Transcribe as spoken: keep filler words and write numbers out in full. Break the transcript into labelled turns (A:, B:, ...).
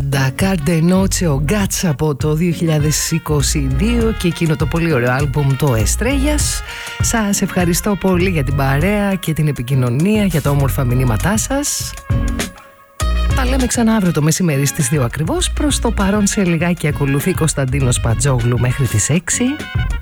A: Carde Noche o Guts από το δύο χιλιάδες είκοσι δύο και εκείνο το πολύ ωραίο άλμπουμ το Estrellas. Σας ευχαριστώ πολύ για την παρέα και την επικοινωνία, για τα όμορφα μηνύματά σας. Τα λέμε ξανά αύριο το μεσημέρι στις δύο ακριβώς. Προς το παρόν σε λιγάκι ακολουθεί Κωνσταντίνος Πατζόγλου μέχρι τις έξι.